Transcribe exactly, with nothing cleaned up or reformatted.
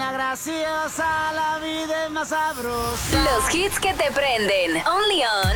la graciosa, la vida es más sabrosa. Los hits que te prenden. Only on